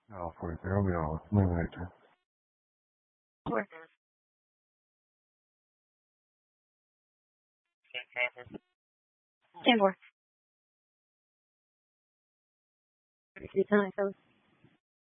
No, fuerte, obvio, muy bonito. Fuerte. ¿Quién fue? ¿Cristian Jesús?